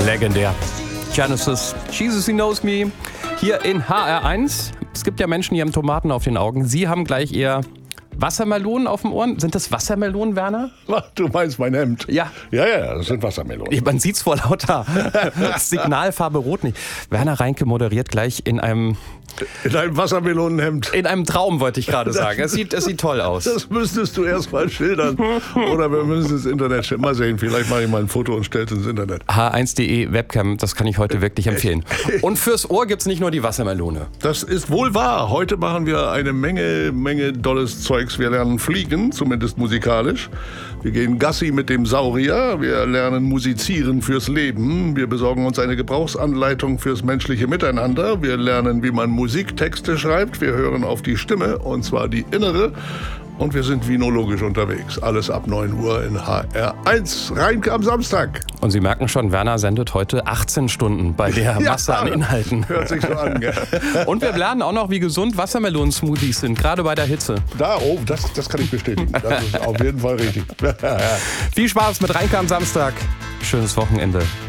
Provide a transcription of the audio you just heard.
Legendär. Genesis, Jesus He Knows Me, hier in HR1. Es gibt ja Menschen, die haben Tomaten auf den Augen. Sie haben gleich eher Wassermelonen auf den Ohren. Sind das Wassermelonen, Werner? Du meinst mein Hemd? Ja. Ja, das sind Wassermelonen. Man sieht's vor lauter Signalfarbe rot nicht. Werner Reinke moderiert gleich in einem Wassermelonenhemd. In einem Traum, wollte ich gerade sagen. Es sieht toll aus. Das müsstest du erst mal schildern. Oder wir müssen es ins Internet stellen. Mal sehen, vielleicht mache ich mal ein Foto und stelle es ins Internet. H1.de Webcam, das kann ich heute wirklich empfehlen. Und fürs Ohr gibt's nicht nur die Wassermelone. Das ist wohl wahr. Heute machen wir eine Menge dolles Zeugs. Wir lernen fliegen, zumindest musikalisch. Wir gehen Gassi mit dem Saurier. Wir lernen musizieren fürs Leben. Wir besorgen uns eine Gebrauchsanleitung fürs menschliche Miteinander. Wir lernen, wie man Musiktexte schreibt. Wir hören auf die Stimme, und zwar die innere. Und wir sind vinologisch unterwegs. Alles ab 9 Uhr in HR1. Reinke am Samstag. Und Sie merken schon, Werner sendet heute 18 Stunden bei der Masse an Inhalten. Hört sich so an, gell? Und wir lernen auch noch, wie gesund Wassermelonen-Smoothies sind, gerade bei der Hitze. Das kann ich bestätigen. Das ist auf jeden Fall richtig. Viel Spaß mit Reinke am Samstag. Schönes Wochenende.